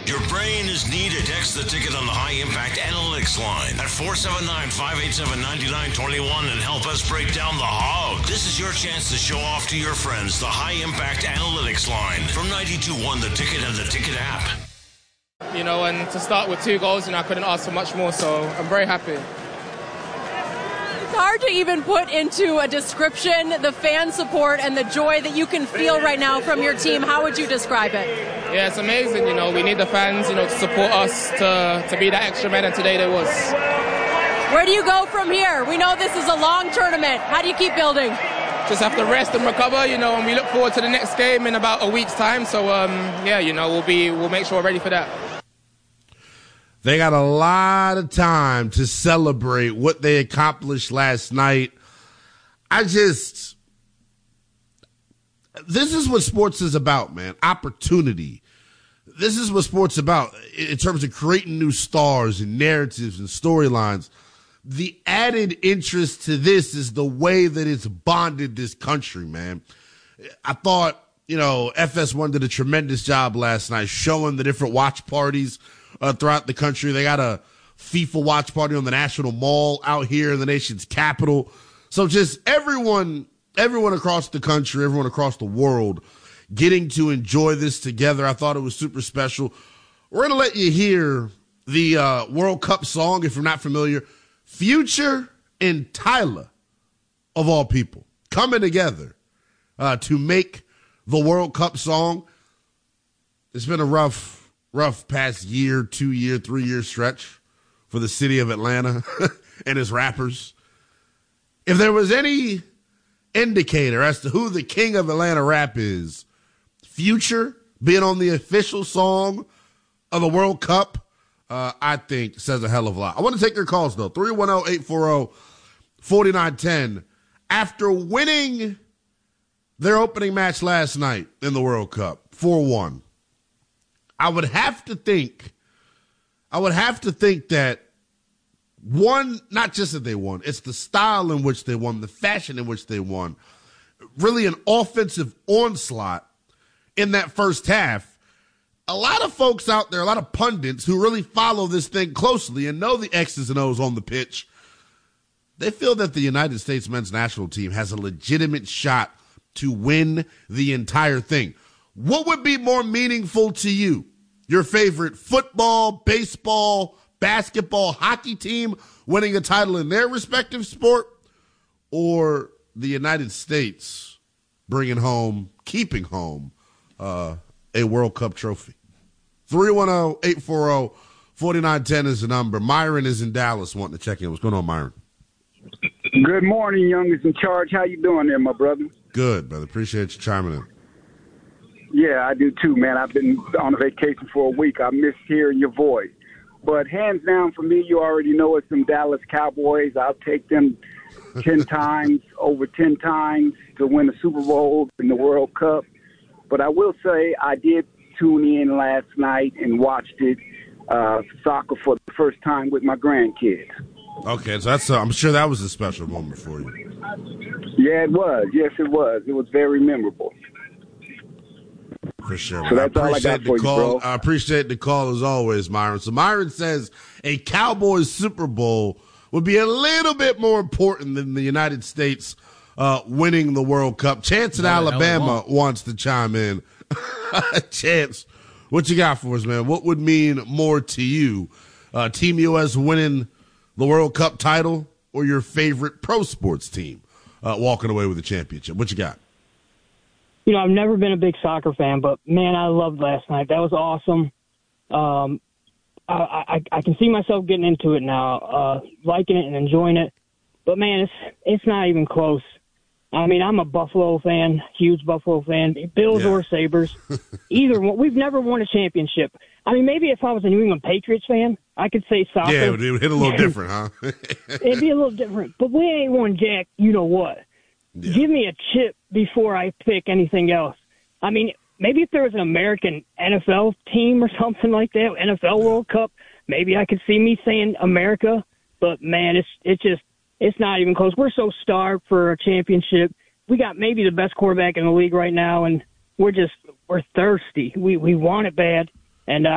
Your brain is needed. Text the ticket on the High Impact Analytics line at 479-587-9921 and help us break down the hog. This is your chance to show off to your friends the High Impact Analytics line from 92.1 The Ticket and the Ticket app. And to start with 2 goals, I couldn't ask for much more, so I'm very happy. It's hard to even put into a description the fan support and the joy that you can feel right now from your team. How would you describe it? Yeah, it's amazing. We need the fans, to support us to be that extra man, and today there was. Where do you go from here? We know this is a long tournament. How do you keep building? Just have to rest and recover, and we look forward to the next game in about a week's time. So, we'll make sure we're ready for that. They got a lot of time to celebrate what they accomplished last night. This is what sports is about, man. Opportunity. This is what sports is about in terms of creating new stars and narratives and storylines. The added interest to this is the way that it's bonded this country, man. I thought, FS1 did a tremendous job last night showing the different watch parties throughout the country. They got a FIFA watch party on the National Mall out here in the nation's capital. So just everyone across the country, everyone across the world getting to enjoy this together. I thought it was super special. We're going to let you hear the World Cup song, if you're not familiar. Future and Tyler, of all people, coming together to make the World Cup song. It's been a rough past year, 2 year, 3 year stretch for the city of Atlanta and its rappers. If there was any indicator as to who the king of Atlanta rap is, Future being on the official song of the World Cup, I think says a hell of a lot. I want to take your calls, though. 310-840-4910. After winning their opening match last night in the World Cup, 4-1, I would have to think that, one, not just that they won, it's the style in which they won, the fashion in which they won, really an offensive onslaught in that first half. A lot of folks out there, a lot of pundits who really follow this thing closely and know the X's and O's on the pitch, they feel that the United States men's national team has a legitimate shot to win the entire thing. What would be more meaningful to you? Your favorite football, baseball, basketball, hockey team winning a title in their respective sport, or the United States keeping home a World Cup trophy? 310-840-4910 is the number. Myron is in Dallas wanting to check in. What's going on, Myron? Good morning, youngest in charge. How you doing there, my brother? Good, brother. Appreciate you chiming in. Yeah, I do too, man. I've been on a vacation for a week. I miss hearing your voice. But hands down for me, you already know it's some Dallas Cowboys. I'll take them 10 times, over 10 times to win the Super Bowl and the World Cup. But I will say I did tune in last night and watched it, soccer for the first time with my grandkids. Okay, so that's I'm sure that was a special moment for you. Yeah, it was. Yes, it was. It was very memorable. For sure. So that's all I got for you, bro. I appreciate the call as always, Myron. So Myron says a Cowboys Super Bowl would be a little bit more important than the United States winning the World Cup. Chance in Alabama wants to chime in. Chance, what you got for us, man? What would mean more to you? Team US winning the World Cup title or your favorite pro sports team walking away with the championship? What you got? I've never been a big soccer fan, but, man, I loved last night. That was awesome. I can see myself getting into it now, liking it and enjoying it. But, man, it's not even close. I mean, I'm a Buffalo fan, huge Buffalo fan, Bills or Sabres. Either one. We've never won a championship. I mean, maybe if I was a New England Patriots fan, I could say soccer. Yeah, it would hit a little different, huh? It'd be a little different. But we ain't won jack, you know what. Yeah. Give me a chip before I pick anything else. I mean, maybe if there was an American NFL team or something like that, NFL World Cup, maybe I could see me saying America. But, man, it's not even close. We're so starved for a championship. We got maybe the best quarterback in the league right now, and we're thirsty. We want it bad. And